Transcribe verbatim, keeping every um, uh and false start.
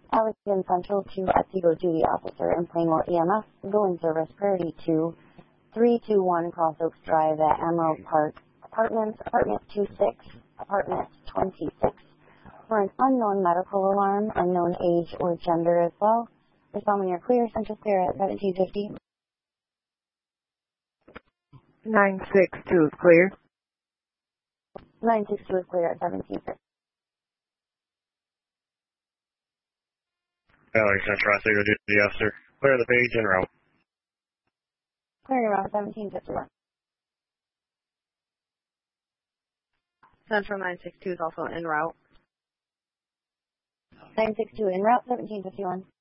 Allegan Central to Otsego Duty Officer and Plainwell E M S, go in service priority to three two one Cross Oaks Drive at Emerald Park Apartments, Apartment two six, Apartment twenty-six. For an unknown medical alarm, unknown age or gender as well. Respond when you're clear, Central Clear at seventeen fifty. nine six two is clear. nine six two is clear at seventeen fifty. Valerie Central, Otsego Duty Officer. Clear the page en route. Clearing around seventeen fifty-one. Central nine six two is also en route. nine six two en route, seventeen fifty-one.